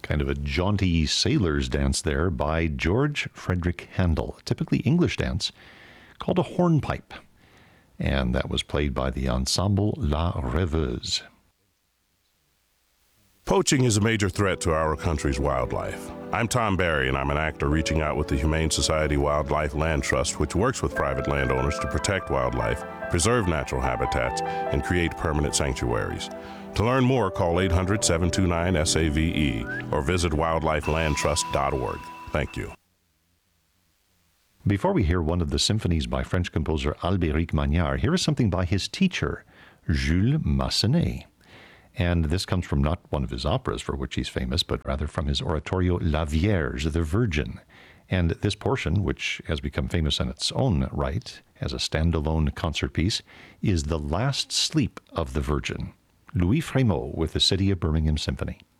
Kind of a jaunty sailor's dance there by George Frederick Handel, a typically English dance called a hornpipe. And that was played by the ensemble La Rêveuse. Poaching is a major threat to our country's wildlife. I'm Tom Barry, and I'm an actor reaching out with the Humane Society Wildlife Land Trust, which works with private landowners to protect wildlife, preserve natural habitats, and create permanent sanctuaries. To learn more, call 800-729-SAVE or visit wildlifelandtrust.org. Thank you. Before we hear one of the symphonies by French composer Albéric Magnard, here is something by his teacher, Jules Massenet. And this comes from not one of his operas for which he's famous, but rather from his oratorio La Vierge, the Virgin. And this portion, which has become famous in its own right as a standalone concert piece, is The Last Sleep of the Virgin. Louis Frémaux with the City of Birmingham Symphony.